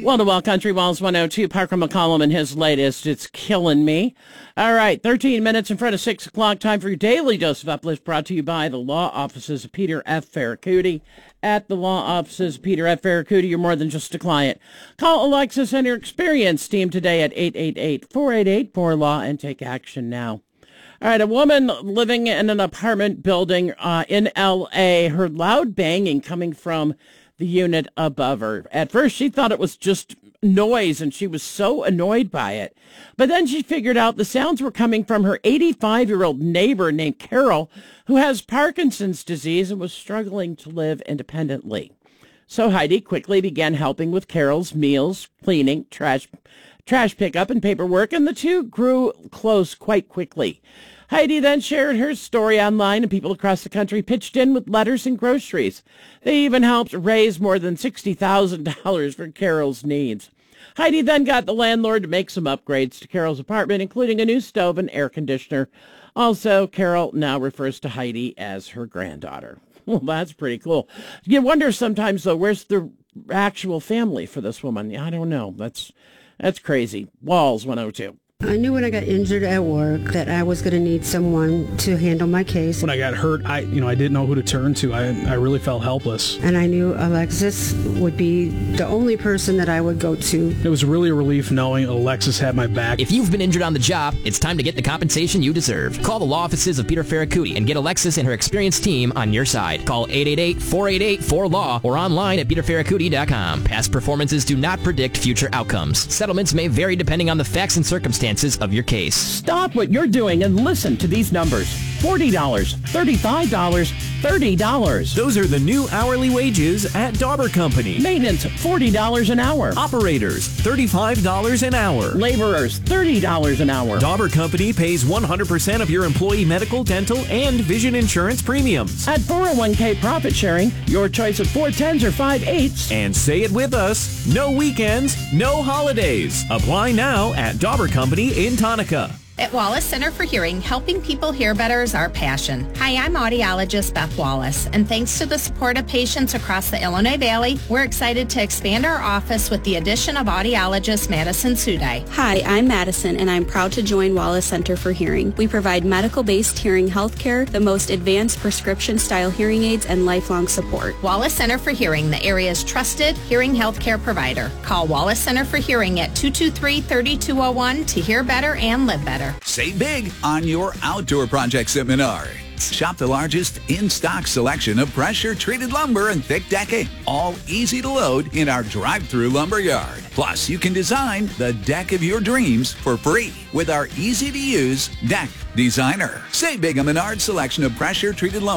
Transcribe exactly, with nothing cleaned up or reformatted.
Well, to Well Country Walls one oh two, Parker McCollum and his latest, It's Killing Me. All right, thirteen minutes in front of six o'clock, time for your daily dose of uplift, brought to you by the law offices of Peter F. Ferracuti. At the law offices of Peter F. Ferracuti, you're more than just a client. Call Alexis and her experience team today at eight eight eight, four eight eight, four law and take action now. All right, a woman living in an apartment building uh, in L A heard loud banging coming from the unit above her. At first, she thought it was just noise, and she was so annoyed by it. But then she figured out the sounds were coming from her eighty-five-year-old neighbor named Carol, who has Parkinson's disease and was struggling to live independently. So Heidi quickly began helping with Carol's meals, cleaning, trash, trash pickup, and paperwork, and the two grew close quite quickly. Heidi then shared her story online, and people across the country pitched in with letters and groceries. They even helped raise more than sixty thousand dollars for Carol's needs. Heidi then got the landlord to make some upgrades to Carol's apartment, including a new stove and air conditioner. Also, Carol now refers to Heidi as her granddaughter. Well, that's pretty cool. You wonder sometimes, though, where's the actual family for this woman? I don't know. That's, that's crazy. Walls one oh two. I knew when I got injured at work that I was going to need someone to handle my case. When I got hurt, I you know I didn't know who to turn to. I I really felt helpless. And I knew Alexis would be the only person that I would go to. It was really a relief knowing Alexis had my back. If you've been injured on the job, it's time to get the compensation you deserve. Call the law offices of Peter Ferracuti and get Alexis and her experienced team on your side. Call eight eight eight, four eight eight, four law or online at peter ferracuti dot com. Past performances do not predict future outcomes. Settlements may vary depending on the facts and circumstances of your case. Stop what you're doing and listen to these numbers. forty dollars, thirty-five dollars, thirty dollars. Those are the new hourly wages at Dauber Company. Maintenance, forty dollars an hour. Operators, thirty-five dollars an hour. Laborers, thirty dollars an hour. Dauber Company pays one hundred percent of your employee medical, dental, and vision insurance premiums. At four oh one k profit sharing, your choice of four tens or five eights. And say it with us, no weekends, no holidays. Apply now at Dauber Company in Tonka. At Wallace Center for Hearing, helping people hear better is our passion. Hi, I'm audiologist Beth Wallace, and thanks to the support of patients across the Illinois Valley, we're excited to expand our office with the addition of audiologist Madison Sudai. Hi, I'm Madison, and I'm proud to join Wallace Center for Hearing. We provide medical-based hearing health care, the most advanced prescription-style hearing aids, and lifelong support. Wallace Center for Hearing, the area's trusted hearing health care provider. Call Wallace Center for Hearing at two two three, three two zero one to hear better and live better. Save big on your outdoor projects at Menards. Shop the largest in-stock selection of pressure-treated lumber and thick decking, all easy to load in our drive-through lumber yard. Plus, you can design the deck of your dreams for free with our easy-to-use Deck Designer. Save big on Menards' selection of pressure-treated lumber.